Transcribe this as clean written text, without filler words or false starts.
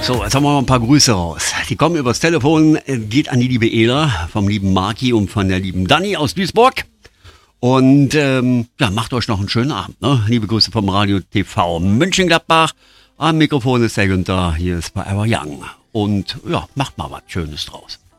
So, jetzt haben wir noch ein paar Grüße raus. Die kommen übers Telefon, geht an die liebe Ela, vom lieben Marki und von der lieben Dani aus Duisburg. Und ja, macht euch noch einen schönen Abend. Ne? Liebe Grüße vom Radio TV Mönchengladbach. Am Mikrofon ist der Günther, hier ist Forever Young. Und ja, macht mal was Schönes draus.